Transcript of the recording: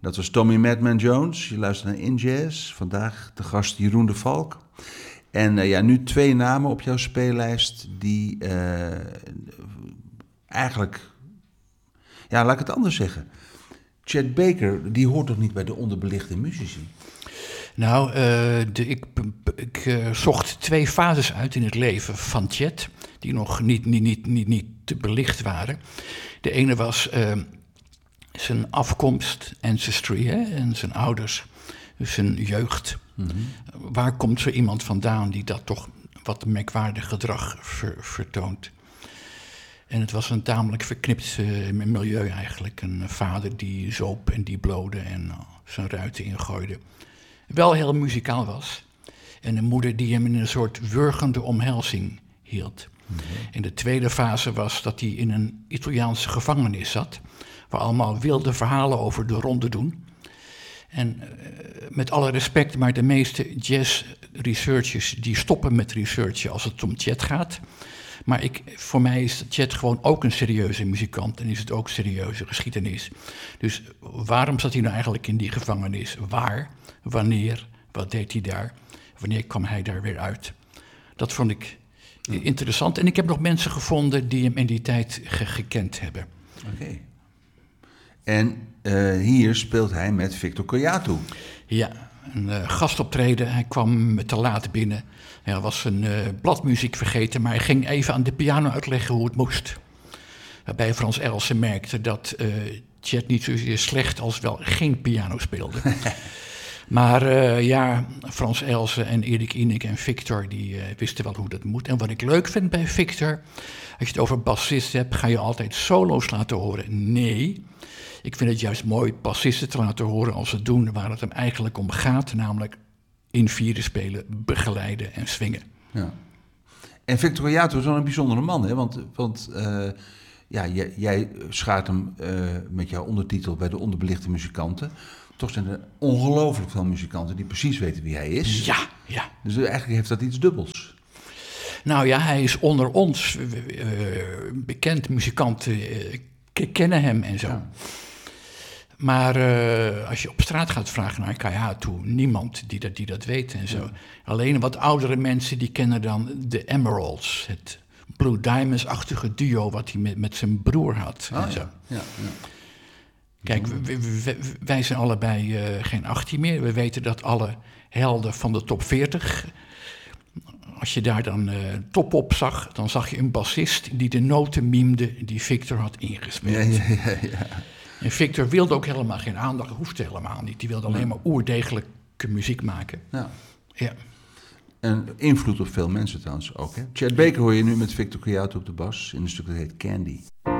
Dat was Tommy Madman Jones. Je luistert naar In Jazz. Vandaag de gast Jeroen de Valk. En nu 2 namen op jouw speellijst die eigenlijk... Ja, laat ik het anders zeggen. Chet Baker, die hoort toch niet bij de onderbelichte muzici? Nou, ik zocht 2 fases uit in het leven van Chet, die nog niet te belicht waren. De ene was zijn afkomst, ancestry, hè, en zijn ouders, dus zijn jeugd. Mm-hmm. Waar komt zo iemand vandaan die dat toch wat merkwaardig gedrag vertoont? En het was een tamelijk verknipt milieu eigenlijk. Een vader die zoop en die blode en zijn ruiten ingooide. Wel heel muzikaal was. En een moeder die hem in een soort wurgende omhelzing hield. Mm-hmm. En de tweede fase was dat hij in een Italiaanse gevangenis zat, waar allemaal wilde verhalen over de ronde doen. En met alle respect, maar de meeste jazz-researchers die stoppen met researchen als het om Chet gaat. Maar voor mij is Chet gewoon ook een serieuze muzikant en is het ook serieuze geschiedenis. Dus waarom zat hij nou eigenlijk in die gevangenis? Waar? Wanneer? Wat deed hij daar? Wanneer kwam hij daar weer uit? Dat vond ik interessant. En ik heb nog mensen gevonden die hem in die tijd gekend hebben. Oké. En hier speelt hij met Victor Koyatu. Ja, een gastoptreden. Hij kwam te laat binnen. Hij was zijn bladmuziek vergeten, maar hij ging even aan de piano uitleggen hoe het moest. Waarbij Frans Elsen merkte dat Chet niet zozeer slecht als wel geen piano speelde. Maar Frans Elsen en Erik Inek en Victor, die wisten wel hoe dat moet. En wat ik leuk vind bij Victor, als je het over bassisten hebt, ga je altijd solo's laten horen. Nee, ik vind het juist mooi bassisten te laten horen als ze doen waar het hem eigenlijk om gaat, namelijk in vieren spelen, begeleiden en swingen. Ja. En Victor Koyatu is wel een bijzondere man, hè? Want jij schaart hem met jouw ondertitel bij de onderbelichte muzikanten. Toch zijn er ongelooflijk veel muzikanten die precies weten wie hij is. Ja. Dus eigenlijk heeft dat iets dubbels. Nou ja, hij is onder ons bekend. Muzikanten kennen hem en zo. Ja. Maar als je op straat gaat vragen naar Koyatu, niemand die dat weet en zo. Ja. Alleen wat oudere mensen die kennen dan de Emeralds, het Blue Diamonds-achtige duo wat hij met zijn broer had. En zo. Ja. Kijk, wij zijn allebei geen 18 meer. We weten dat alle helden van de top 40... Als je daar dan top op zag, dan zag je een bassist die de noten mimde die Victor had ingespeeld. Ja. En Victor wilde ook helemaal geen aandacht, hoefde helemaal niet. Die wilde alleen maar oerdegelijke muziek maken. Ja. En invloed op veel mensen trouwens ook. Hè? Chet Baker hoor je nu met Victor Koyatu op de bas in een stuk dat heet Candy.